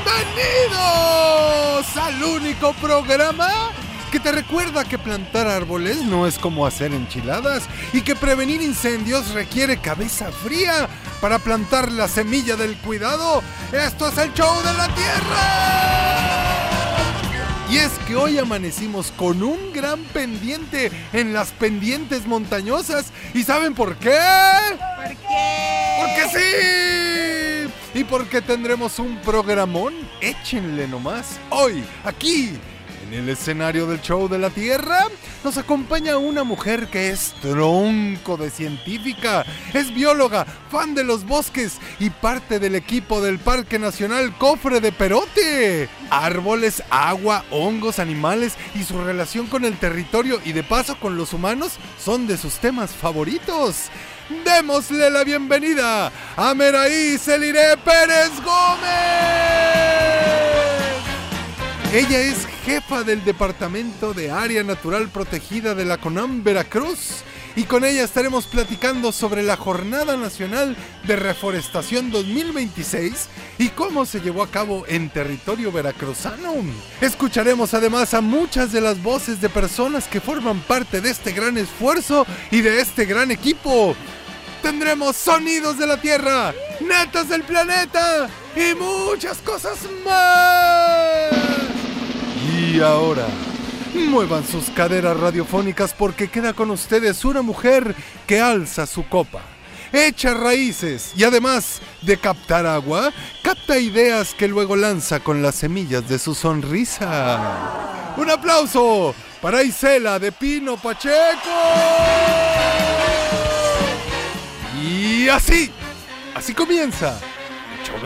¡Bienvenidos al único programa que te recuerda que plantar árboles no es como hacer enchiladas y que prevenir incendios requiere cabeza fría para plantar la semilla del cuidado? ¡Esto es el show de la tierra! Y es que hoy amanecimos con un gran pendiente en las pendientes montañosas. ¿Y saben por qué? ¿Por qué? ¡Porque sí! Y porque tendremos un programón, échenle nomás. Hoy, aquí, en el escenario del show de la tierra, nos acompaña una mujer que es tronco de científica, es bióloga, fan de los bosques y parte del equipo del Parque Nacional Cofre de Perote. Árboles, agua, hongos, animales y su relación con el territorio y de paso con los humanos son de sus temas favoritos. Démosle la bienvenida a Meraí Celiré Pérez Gómez. Ella es jefa del Departamento de Área Natural Protegida de la CONAM Veracruz y con ella estaremos platicando sobre la Jornada Nacional de Reforestación 2026 y cómo se llevó a cabo en territorio veracruzano. Escucharemos además a muchas de las voces de personas que forman parte de este gran esfuerzo y de este gran equipo. Tendremos sonidos de la tierra, netas del planeta y muchas cosas más. Y ahora, muevan sus caderas radiofónicas porque queda con ustedes una mujer que alza su copa, echa raíces y además de captar agua, capta ideas que luego lanza con las semillas de su sonrisa. ¡Un aplauso para Isela de Pino Pacheco! Y así comienza